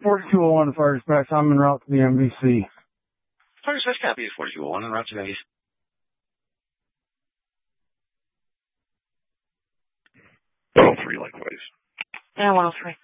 4201 Fire Dispatch. I'm en route to the MVC. Fire Dispatch copy is 4201 en route to the MVC. Oh, 3 likewise. Yeah, 103.